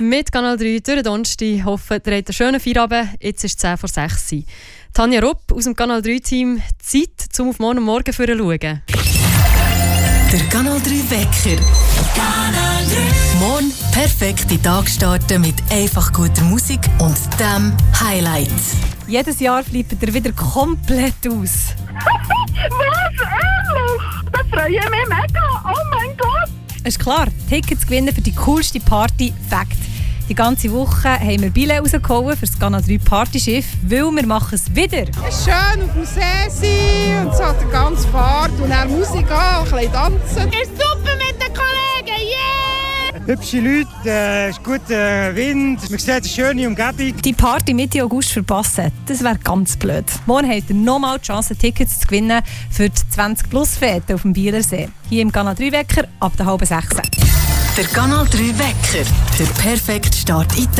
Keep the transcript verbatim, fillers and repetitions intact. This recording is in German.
mit Kanal drei durch den Donnerstag. Ich hoffe, ihr habt einen schönen Feierabend. Jetzt ist es zehn vor sechs. Tanja Rupp aus dem Kanal drei Team. Zeit, um auf morgen Morgen zu schauen. Der Kanal drei Wecker. Kanal drei. Morgen perfekt in den Tag starten mit einfach guter Musik und dem Highlight. Jedes Jahr flippt er wieder komplett aus. Was? Ehrlich? Da freue ich mich mega. Oh mein Gott. Es ist klar, Tickets gewinnen für die coolste Party Fact. Die ganze Woche haben wir Billett rausgeholt für das Kanal drei Partyschiff, weil wir machen es wieder. Es ist schön auf dem See sein und so die ganze Fahrt und dann Musik an, ein bisschen tanzen. Ist super mit den Kollegen, yeah! Hübsche Leute, äh, ist guter Wind, man sieht eine schöne Umgebung. Die Party Mitte August verpassen, das wäre ganz blöd. Morgen habt ihr nochmal die Chance, Tickets zu gewinnen für die zwanzig plus Fete auf dem Bielersee. Hier im Kanal drei Wecker ab der halben sechs. Der Kanal drei Wecker. Der perfekte Start in die